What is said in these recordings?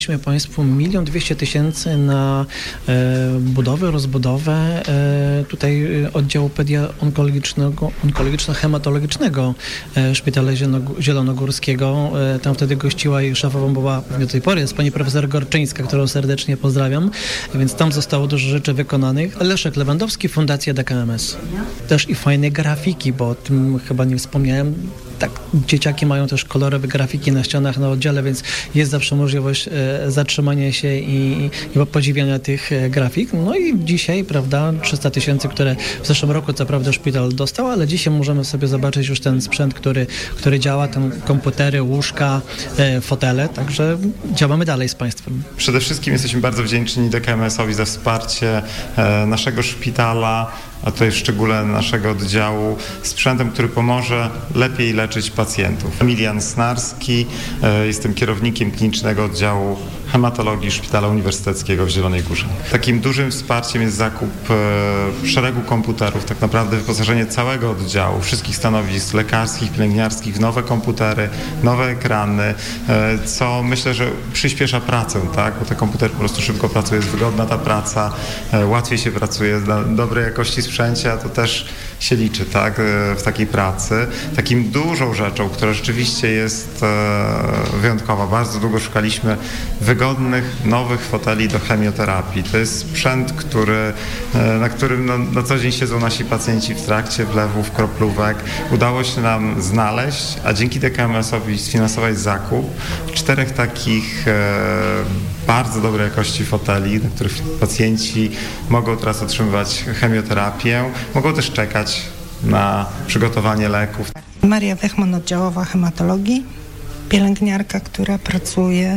Mieliśmy Państwu 1 200 000 na budowę, rozbudowę tutaj oddziału onkologiczno-hematologicznego Szpitala Zielonogórskiego. Tam wtedy gościła i szefową była, do tej pory jest pani profesor Gorczyńska, którą serdecznie pozdrawiam, więc tam zostało dużo rzeczy wykonanych. Leszek Lewandowski, Fundacja DKMS. Też i fajne grafiki, bo o tym chyba nie wspomniałem. Tak, dzieciaki mają też kolorowe grafiki na ścianach na oddziale, więc jest zawsze możliwość zatrzymania się i podziwiania tych grafik. No i dzisiaj, prawda, 300 000, które w zeszłym roku co prawda szpital dostał, ale dzisiaj możemy sobie zobaczyć już ten sprzęt, który działa, tam komputery, łóżka, fotele, także działamy dalej z Państwem. Przede wszystkim jesteśmy bardzo wdzięczni DKMS-owi za wsparcie naszego szpitala, a tutaj w szczególe naszego oddziału, sprzętem, który pomoże lepiej leczyć pacjentów. Emilian Snarski, jestem kierownikiem klinicznego oddziału hematologii Szpitala Uniwersyteckiego w Zielonej Górze. Takim dużym wsparciem jest zakup szeregu komputerów, tak naprawdę wyposażenie całego oddziału, wszystkich stanowisk lekarskich, pielęgniarskich w nowe komputery, nowe ekrany, co myślę, że przyspiesza pracę, tak? Bo te komputery po prostu szybko pracują, jest wygodna ta praca, łatwiej się pracuje na dobrej jakości sprzęcie, a to też się liczy, tak, w takiej pracy. Takim dużą rzeczą, która rzeczywiście jest wyjątkowa, bardzo długo szukaliśmy wygodnych, nowych foteli do chemioterapii. To jest sprzęt, na którym na co dzień siedzą nasi pacjenci w trakcie wlewów, kroplówek. Udało się nam znaleźć, a dzięki DKMS-owi sfinansować zakup 4 takich bardzo dobrej jakości foteli, na których pacjenci mogą teraz otrzymywać chemioterapię, mogą też czekać na przygotowanie leków. Maria Wechman, oddziałowa hematologii, pielęgniarka, która pracuje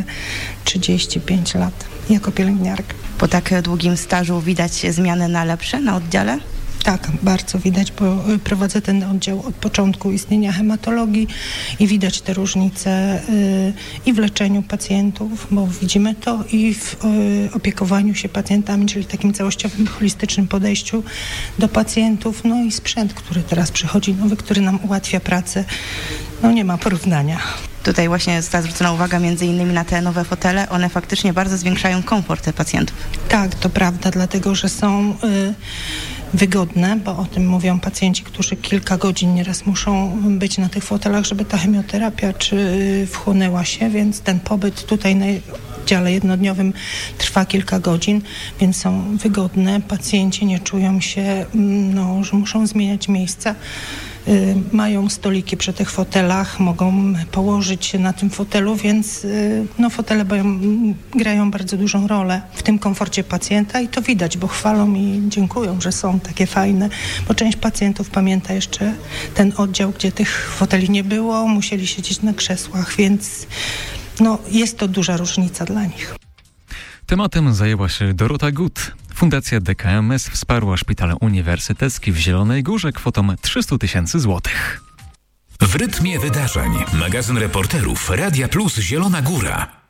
35 lat jako pielęgniarka. Po tak długim stażu widać zmiany na lepsze na oddziale? Tak, bardzo widać, bo prowadzę ten oddział od początku istnienia hematologii i widać te różnice i w leczeniu pacjentów, bo widzimy to, i w opiekowaniu się pacjentami, czyli takim całościowym, holistycznym podejściu do pacjentów. No i sprzęt, który teraz przychodzi nowy, który nam ułatwia pracę, no nie ma porównania. Tutaj właśnie została zwrócona uwaga między innymi na te nowe fotele. One faktycznie bardzo zwiększają komfort pacjentów. Tak, to prawda, dlatego że są wygodne, bo o tym mówią pacjenci, którzy kilka godzin nieraz muszą być na tych fotelach, żeby ta chemioterapia wchłonęła się, więc ten pobyt tutaj na oddziale jednodniowym trwa kilka godzin, więc są wygodne. Pacjenci nie czują się, że muszą zmieniać miejsca. Mają stoliki przy tych fotelach, mogą położyć się na tym fotelu, więc fotele grają bardzo dużą rolę w tym komforcie pacjenta i to widać, bo chwalą i dziękują, że są takie fajne, bo część pacjentów pamięta jeszcze ten oddział, gdzie tych foteli nie było, musieli siedzieć na krzesłach, więc jest to duża różnica dla nich. Tematem zajęła się Dorota Gut. Fundacja DKMS wsparła Szpital Uniwersytecki w Zielonej Górze kwotą 300 000 złotych. W rytmie wydarzeń. Magazyn reporterów Radia Plus Zielona Góra.